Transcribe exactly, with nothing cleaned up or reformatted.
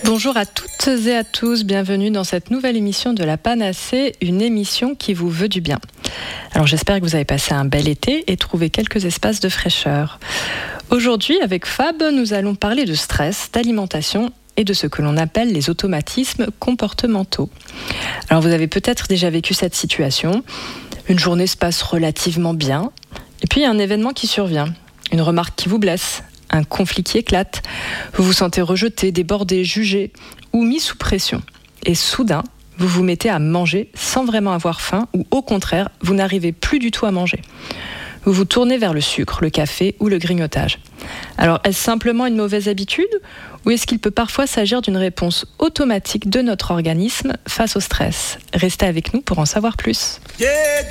Bonjour à toutes et à tous, bienvenue dans cette nouvelle émission de La Panacée, une émission qui vous veut du bien. Alors j'espère que vous avez passé un bel été et trouvé quelques espaces de fraîcheur. Aujourd'hui, avec Fab, nous allons parler de stress, d'alimentation et de ce que l'on appelle les automatismes comportementaux. Alors vous avez peut-être déjà vécu cette situation. Une journée se passe relativement bien, et puis il y a un événement qui survient, une remarque qui vous blesse, un conflit qui éclate, vous vous sentez rejeté, débordé, jugé ou mis sous pression. Et soudain, vous vous mettez à manger sans vraiment avoir faim ou au contraire, vous n'arrivez plus du tout à manger. Vous vous tournez vers le sucre, le café ou le grignotage. Alors, est-ce simplement une mauvaise habitude ou est-ce qu'il peut parfois s'agir d'une réponse automatique de notre organisme face au stress ? Restez avec nous pour en savoir plus. Yeah